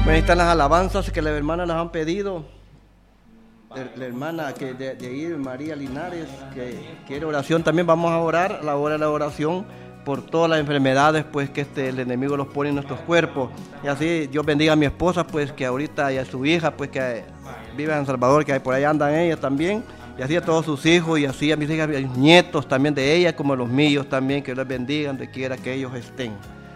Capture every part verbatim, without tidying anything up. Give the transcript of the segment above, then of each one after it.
Bueno, ahí están las alabanzas que las hermanas nos han pedido. La, la hermana que de, de ahí, María Linares, que quiere oración. También vamos a orar, a la hora de la oración, por todas las enfermedades pues que este, el enemigo los pone en nuestros cuerpos. Y así Dios bendiga a mi esposa, pues que ahorita, y a su hija, pues que vive en San Salvador, que por ahí andan ellas también. Y así a todos sus hijos, y así a mis hijas, a mis nietos también de ella, como a los míos también, que Dios les bendiga donde quiera que ellos estén.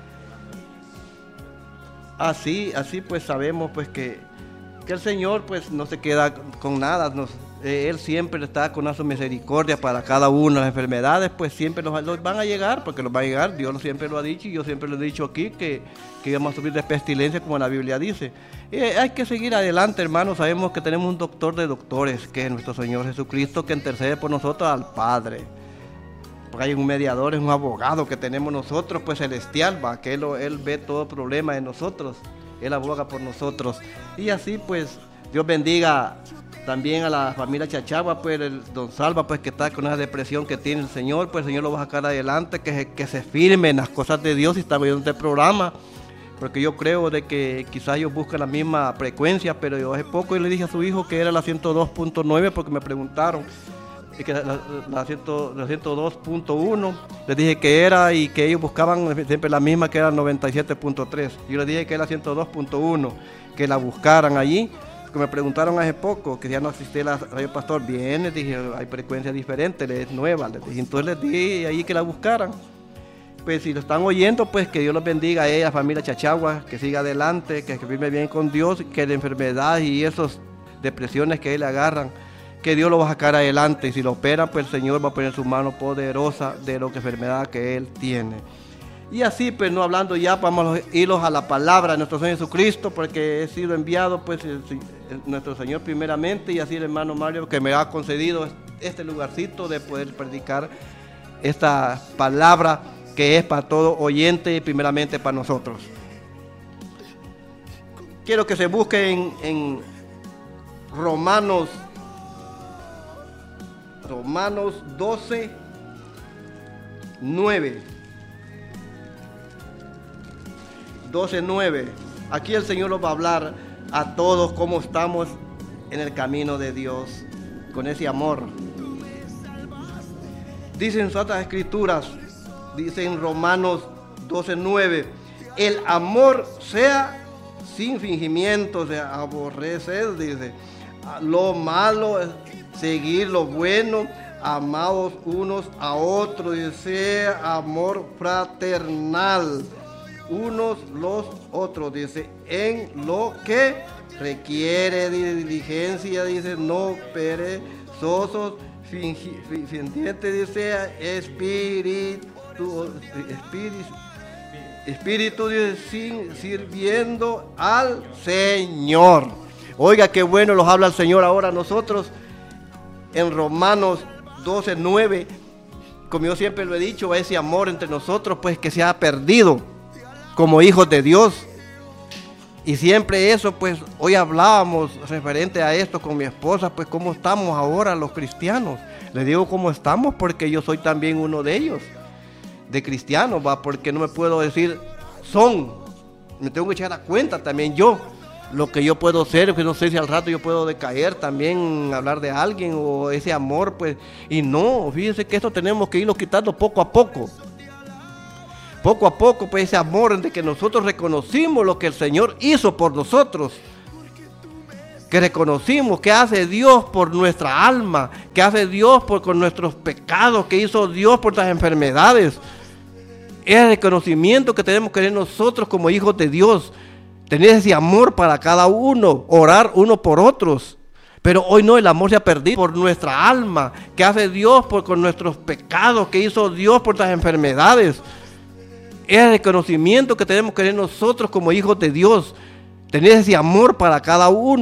Así, así pues sabemos pues que, que el Señor pues no se queda con nada, nos, eh, Él siempre está con su misericordia para cada una. Las enfermedades pues siempre los, los van a llegar, porque los van a llegar, Dios siempre lo ha dicho, y yo siempre lo he dicho aquí, que, que íbamos a subir de pestilencia como la Biblia dice. Eh, hay que seguir adelante, hermanos. Sabemos que tenemos un doctor de doctores, que es nuestro Señor Jesucristo, que intercede por nosotros al Padre. Porque hay un mediador, es un abogado que tenemos nosotros, pues celestial, va, que él, él ve todo problema de nosotros, Él aboga por nosotros. Y así pues, Dios bendiga también a la familia Chachagua, pues el don Salva, pues que está con esa depresión que tiene el Señor, pues el Señor lo va a sacar adelante, que se, que se firme en las cosas de Dios y está viendo este programa. Porque yo creo de que quizás ellos buscan la misma frecuencia, pero yo hace poco le dije a su hijo que era la ciento dos punto nueve, porque me preguntaron, y que la, la, la, la ciento dos punto uno, les dije que era, y que ellos buscaban siempre la misma, que era noventa y siete punto tres. Yo les dije que era ciento dos punto uno, que la buscaran allí, porque me preguntaron hace poco, que ya no existía la Radio Pastor. Bien, les dije, hay frecuencias diferentes, es nueva, les dije, entonces les dije ahí que la buscaran. Pues si lo están oyendo, pues que Dios los bendiga a ella, familia Chachagua, que siga adelante, que, que vive bien con Dios, que la enfermedad y esas depresiones que le agarran, que Dios lo va a sacar adelante, y si lo operan, pues el Señor va a poner su mano poderosa de lo que enfermedad que Él tiene. Y así, pues no hablando ya, vamos a irnos a la palabra de nuestro Señor Jesucristo, porque he sido enviado, pues, el, el, nuestro Señor primeramente, y así el hermano Mario, que me ha concedido este lugarcito de poder predicar esta palabra, que es para todo oyente y primeramente para nosotros. Quiero que se busque en, en Romanos Romanos doce, nueve. doce, nueve. Aquí el Señor nos va a hablar a todos cómo estamos en el camino de Dios, con ese amor. Dicen Santas Escrituras, dice en Romanos doce, nueve, el amor sea sin fingimiento, sea aborrecer, dice, lo malo, seguir lo bueno, amados unos a otros, dice, amor fraternal, unos los otros, dice, en lo que requiere de diligencia, dice, no perezosos, fingientes, dice, espíritu, espíritu, espíritu, dice, sin, sirviendo al Señor. Oiga, qué bueno los habla el Señor ahora a nosotros. En Romanos doce, nueve, como yo siempre lo he dicho, ese amor entre nosotros, pues que se ha perdido como hijos de Dios. Y siempre eso, pues hoy hablábamos referente a esto con mi esposa, pues cómo estamos ahora los cristianos. Les digo cómo estamos porque yo soy también uno de ellos, de cristianos, va, porque no me puedo decir son, me tengo que echar a cuenta también yo. Lo que yo puedo ser, que no sé si al rato yo puedo decaer también, hablar de alguien o ese amor, pues, y no, fíjense que esto tenemos que irlo quitando poco a poco. Poco a poco, pues ese amor de que nosotros reconocimos lo que el Señor hizo por nosotros, que reconocimos que hace Dios por nuestra alma, que hace Dios por con nuestros pecados, que hizo Dios por las enfermedades. Es el reconocimiento que tenemos que tener nosotros como hijos de Dios. Tener ese amor para cada uno, orar uno por otros. Pero hoy no, el amor se ha perdido por nuestra alma, que hace Dios por con nuestros pecados, que hizo Dios por las enfermedades. Es el reconocimiento que tenemos que tener nosotros como hijos de Dios. Tener ese amor para cada uno.